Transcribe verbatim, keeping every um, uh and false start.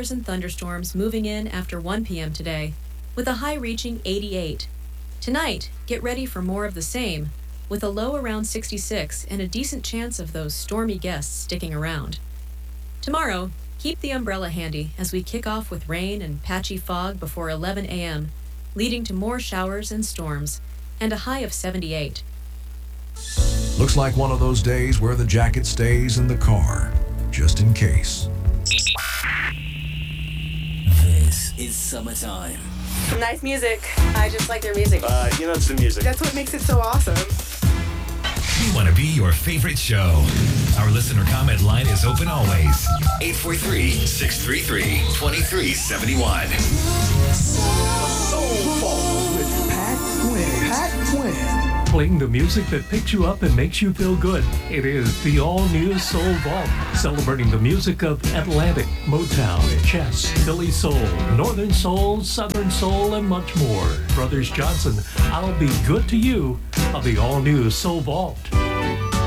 showers and thunderstorms moving in after one p.m. today, with a high reaching eighty-eight. Tonight, get ready for more of the same, with a low around sixty-six and a decent chance of those stormy gusts sticking around. Tomorrow, keep the umbrella handy as we kick off with rain and patchy fog before eleven a.m., leading to more showers and storms, and a high of seventy-eight. Looks like one of those days where the jacket stays in the car, just in case. This is summertime. Nice music. I just like their music. Uh, you know, it's the music. That's what makes it so awesome. We want to be your favorite show. Our listener comment line is open always. eight four three, six three three, two three seven one. Soul Vault with Pat Quinn. Pat Quinn. Playing the music that picks you up and makes you feel good. It is the all-new Soul Vault, celebrating the music of Atlantic, Motown, chess, Philly soul, Northern soul, Southern soul, and much more. Brothers Johnson, I'll Be Good to You of the all-new Soul Vault.